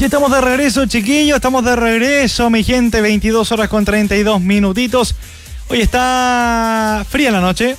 Estamos de regreso, chiquillos, estamos de regreso, mi gente, 22 horas con 32 minutitos. Hoy está fría la noche,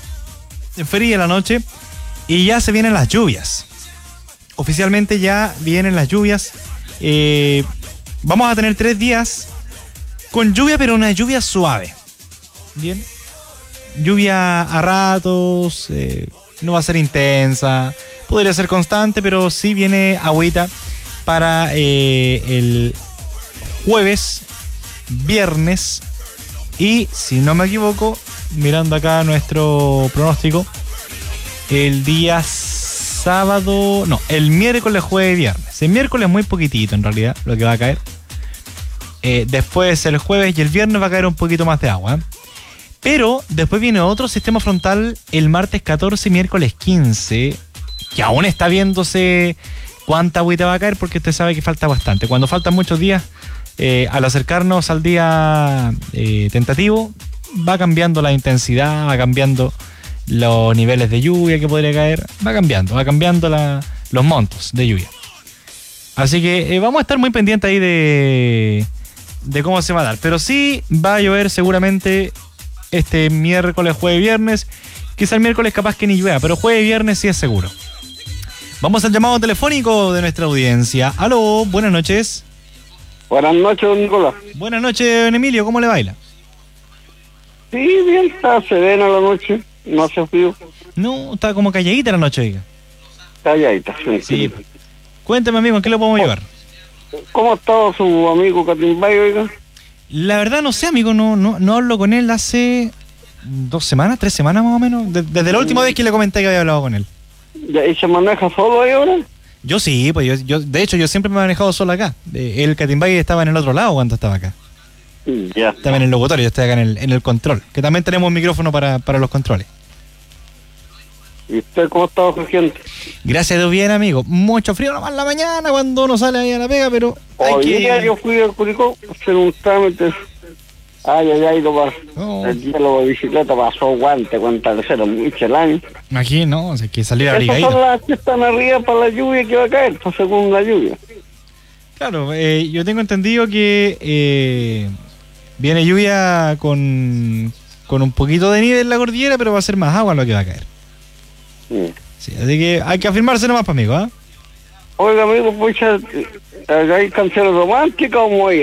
y ya se vienen las lluvias. Oficialmente ya vienen las lluvias. Vamos a tener 3 días con lluvia, pero una lluvia suave. Bien. Lluvia a ratos, no va a ser intensa, podría ser constante, pero sí viene agüita para el jueves, viernes y, si no me equivoco, mirando acá nuestro pronóstico, el día sábado, no, el miércoles, jueves y viernes. El miércoles muy poquitito en realidad lo que va a caer. Después el jueves y el viernes va a caer un poquito más de agua. Pero después viene otro sistema frontal el martes 14 y miércoles 15, que aún está viéndose cuánta agüita va a caer, porque usted sabe que falta bastante. Cuando faltan muchos días, al acercarnos al día tentativo, va cambiando la intensidad, va cambiando los niveles de lluvia que podría caer, va cambiando los montos de lluvia. Así que vamos a estar muy pendientes ahí de cómo se va a dar. Pero sí va a llover seguramente este miércoles, jueves y viernes. Quizá el miércoles capaz que ni llueva, pero jueves y viernes sí es seguro. Vamos al llamado telefónico de nuestra audiencia. Aló, buenas noches. Buenas noches, don Nicolás. Buenas noches, don Emilio, ¿cómo le baila? Sí, bien, está serena la noche, no hace frío. No, está como calladita la noche, oiga. Calladita, sí. Cuénteme, amigo, ¿en qué lo podemos llevar? ¿Cómo ha estado su amigo Catimbay, oiga? La verdad no sé, amigo, no hablo con él hace 2 semanas, 3 semanas más o menos, desde la última vez que le comenté que había hablado con él. ¿Y se maneja solo ahí ahora? Yo sí, pues yo de hecho yo siempre me he manejado solo acá. El Catimbay estaba en el otro lado cuando estaba acá. Ya. Estaba en el locutorio, yo estoy acá en el control, que también tenemos un micrófono para los controles. ¿Y usted cómo está, su gente? Gracias a Dios, bien, amigo. Mucho frío nomás en la mañana cuando uno sale ahí a la pega, pero hoy día yo fui al Curicó a hacer un trámite. Ay, lo pasó. Oh. El hielo de bicicleta pasó guante contra el cero, mucho el año. Aquí no, hay que salir abrigadito. Esas son las que están arriba para la lluvia que va a caer, pues, según la lluvia. Claro, yo tengo entendido que viene lluvia con un poquito de nieve en la cordillera, pero va a ser más agua lo que va a caer. Sí, así que hay que afirmarse nomás, para amigo, ¿ah? Oiga, amigo, pues, ¿hay canciones románticas o muy